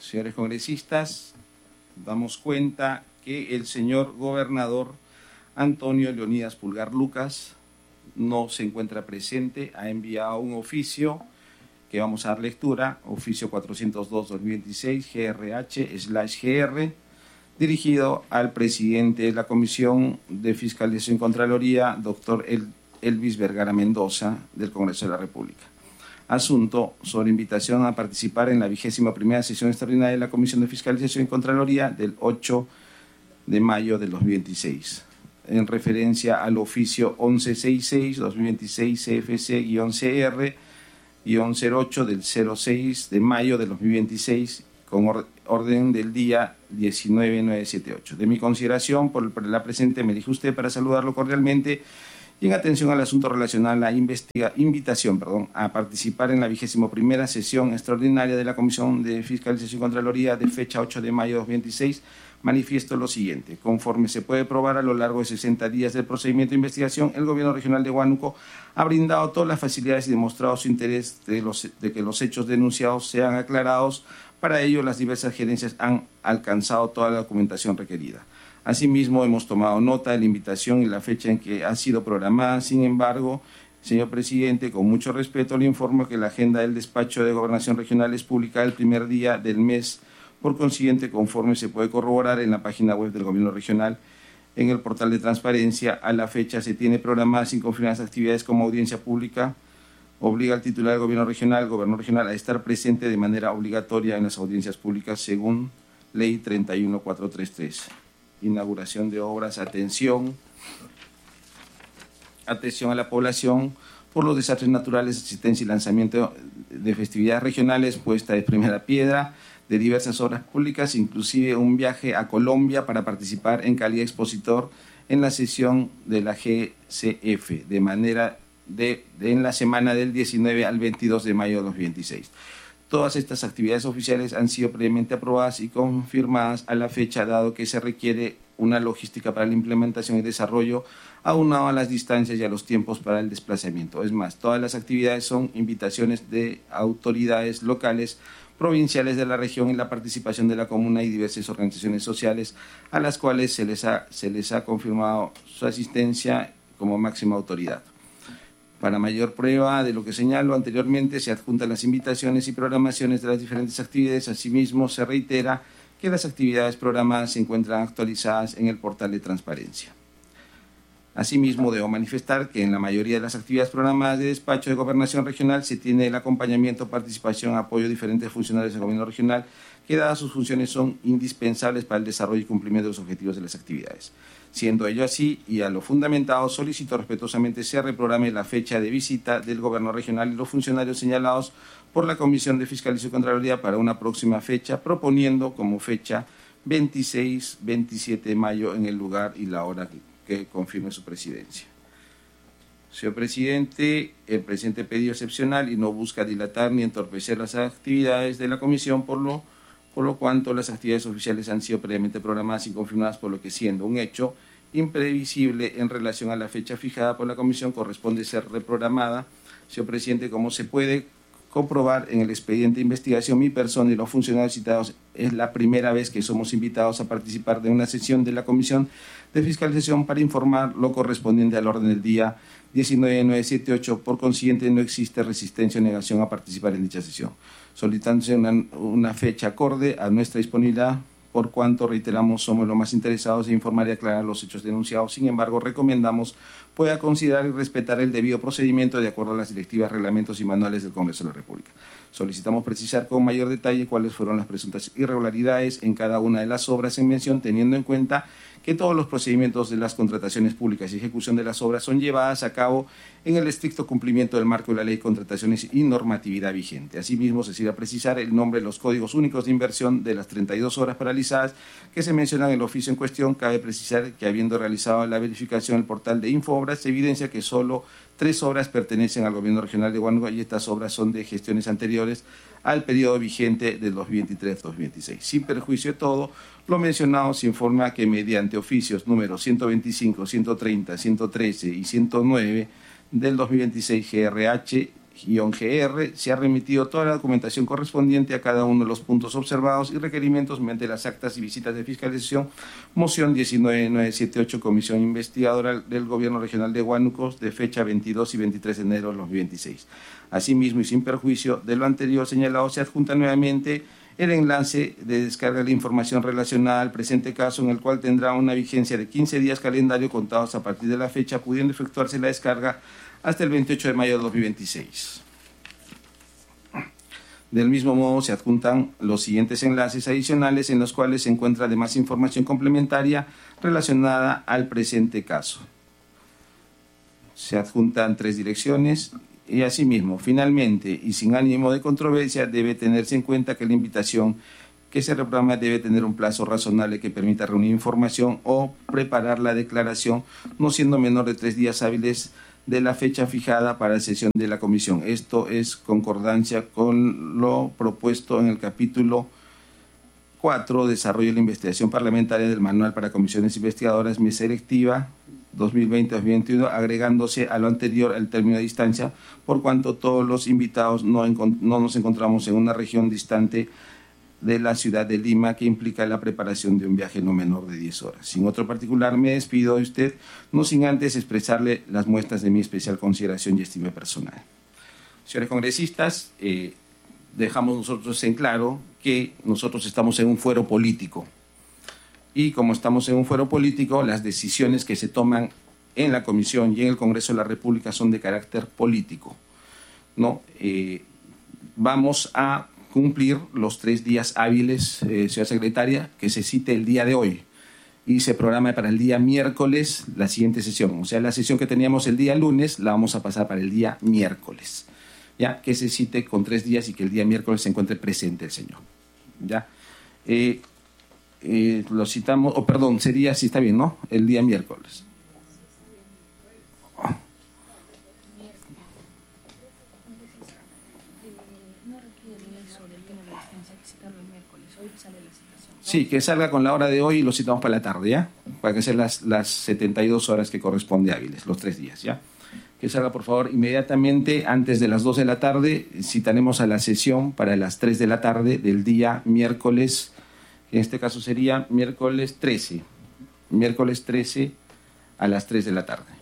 Señores congresistas, damos cuenta que el señor gobernador Antonio Leonidas Pulgar Lucas no se encuentra presente, ha enviado un oficio que vamos a dar lectura, oficio 402-2026 GRH/GR, dirigido al presidente de la Comisión de Fiscalización y Contraloría, doctor Elvis Vergara Mendoza, del Congreso de la República. Asunto sobre invitación a participar en la 21ª sesión extraordinaria de la Comisión de Fiscalización y Contraloría del 8 de mayo del 2026, en referencia al oficio 1166-2026 CFC-CR-08 del 06 de mayo del 2026, con orden del día 19978. De mi consideración, por la presente, me dirige usted para saludarlo cordialmente y en atención al asunto relacionado a la invitación a participar en la 21ª sesión extraordinaria de la Comisión de Fiscalización y Contraloría de fecha 8 de mayo de 2026, manifiesto lo siguiente. Conforme se puede probar, a lo largo de 60 días del procedimiento de investigación, el Gobierno Regional de Huánuco ha brindado todas las facilidades y demostrado su interés de que los hechos denunciados sean aclarados. Para ello, las diversas gerencias han alcanzado toda la documentación requerida. Asimismo, hemos tomado nota de la invitación y la fecha en que ha sido programada. Sin embargo, señor presidente, con mucho respeto le informo que la agenda del despacho de Gobernación Regional es publicada el primer día del mes. Por consiguiente, conforme se puede corroborar en la página web del Gobierno Regional, en el portal de transparencia, a la fecha se tiene programadas sin confirmar las actividades como audiencia pública. Obliga al titular del Gobierno Regional, a estar presente de manera obligatoria en las audiencias públicas según Ley 31433. Inauguración de obras, atención a la población por los desastres naturales, asistencia y lanzamiento de festividades regionales, puesta de primera piedra de diversas obras públicas, inclusive un viaje a Colombia para participar en calidad de expositor en la sesión de la GCF, en la semana del 19 al 22 de mayo de 2026. Todas estas actividades oficiales han sido previamente aprobadas y confirmadas a la fecha, dado que se requiere una logística para la implementación y desarrollo, aunado a las distancias y a los tiempos para el desplazamiento. Es más, todas las actividades son invitaciones de autoridades locales, provinciales de la región y la participación de la comuna y diversas organizaciones sociales, a las cuales se les ha confirmado su asistencia como máxima autoridad. Para mayor prueba de lo que señalo anteriormente, se adjuntan las invitaciones y programaciones de las diferentes actividades. Asimismo, se reitera que las actividades programadas se encuentran actualizadas en el portal de transparencia. Asimismo, debo manifestar que en la mayoría de las actividades programadas de despacho de Gobernación Regional se tiene el acompañamiento, participación, apoyo de diferentes funcionarios del Gobierno Regional, que dadas sus funciones son indispensables para el desarrollo y cumplimiento de los objetivos de las actividades. Siendo ello así, y a lo fundamentado, solicito respetuosamente se reprograme la fecha de visita del Gobierno Regional y los funcionarios señalados por la Comisión de Fiscalización y Contraloría para una próxima fecha, proponiendo como fecha 26-27 de mayo en el lugar y la hora que confirme su presidencia. Señor presidente, el presidente pedido excepcional y no busca dilatar ni entorpecer las actividades de la comisión, por lo cuanto las actividades oficiales han sido previamente programadas y confirmadas, por lo que, siendo un hecho imprevisible en relación a la fecha fijada por la comisión, corresponde ser reprogramada. Señor presidente, como se puede comprobar en el expediente de investigación, mi persona y los funcionarios citados es la primera vez que somos invitados a participar de una sesión de la Comisión de Fiscalización para informar lo correspondiente al orden del día 19978. Por consiguiente, no existe resistencia o negación a participar en dicha sesión, solicitándose una fecha acorde a nuestra disponibilidad, por cuanto, reiteramos, somos los más interesados en informar y aclarar los hechos denunciados. Sin embargo, recomendamos pueda considerar y respetar el debido procedimiento de acuerdo a las directivas, reglamentos y manuales del Congreso de la República. Solicitamos precisar con mayor detalle cuáles fueron las presuntas irregularidades en cada una de las obras en mención, teniendo en cuenta que todos los procedimientos de las contrataciones públicas y ejecución de las obras son llevadas a cabo en el estricto cumplimiento del marco de la Ley de Contrataciones y normatividad vigente. Asimismo, se sirve a precisar el nombre de los códigos únicos de inversión de las 32 obras paralizadas que se mencionan en el oficio en cuestión. Cabe precisar que, habiendo realizado la verificación en el portal de Infoobras, se evidencia que solo 3 obras pertenecen al Gobierno Regional de Huánuco y estas obras son de gestiones anteriores al periodo vigente del 2023-2026. Sin perjuicio de todo lo mencionado, se informa que mediante oficios números 125, 130, 113 y 109 del 2026 GRH se ha remitido toda la documentación correspondiente a cada uno de los puntos observados y requerimientos mediante las actas y visitas de fiscalización. Moción 19978, Comisión Investigadora del Gobierno Regional de Huánuco, de fecha 22 y 23 de enero de 2026. Asimismo, y sin perjuicio de lo anterior señalado, se adjunta nuevamente el enlace de descarga de la información relacionada al presente caso, en el cual tendrá una vigencia de 15 días calendario contados a partir de la fecha, pudiendo efectuarse la descarga hasta el 28 de mayo de 2026. Del mismo modo, se adjuntan los siguientes enlaces adicionales en los cuales se encuentra además información complementaria relacionada al presente caso. Se adjuntan 3 direcciones. Y asimismo, finalmente, y sin ánimo de controversia, debe tenerse en cuenta que la invitación que se reprograma debe tener un plazo razonable que permita reunir información o preparar la declaración, no siendo menor de 3 días hábiles de la fecha fijada para la sesión de la comisión. Esto es concordancia con lo propuesto en el capítulo 4, Desarrollo de la Investigación Parlamentaria del Manual para Comisiones Investigadoras, Mesa Electiva 2020-2021, agregándose a lo anterior el término de distancia, por cuanto todos los invitados no nos encontramos en una región distante de la ciudad de Lima, que implica la preparación de un viaje no menor de 10 horas. Sin otro particular, me despido de usted, no sin antes expresarle las muestras de mi especial consideración y estima personal. Señores congresistas, dejamos nosotros en claro que nosotros estamos en un fuero político. Y como estamos en un fuero político, las decisiones que se toman en la Comisión y en el Congreso de la República son de carácter político, ¿no? Vamos a cumplir los 3 días hábiles, señora secretaria, que se cite el día de hoy y se programa para el día miércoles la siguiente sesión. O sea, la sesión que teníamos el día lunes la vamos a pasar para el día miércoles, ya que se cite con 3 días y que el día miércoles se encuentre presente el señor, ¿ya? Lo citamos, perdón, sería, si está bien, ¿no? El día miércoles. Sí, que salga con la hora de hoy y lo citamos para la tarde, ¿ya? Para que sean las 72 horas que corresponde hábiles, los 3 días, ¿ya? Que salga, por favor, inmediatamente antes de las 2 de la tarde. Citaremos a la sesión para las 3 de la tarde del día miércoles. En este caso sería miércoles 13 a las 3 de la tarde.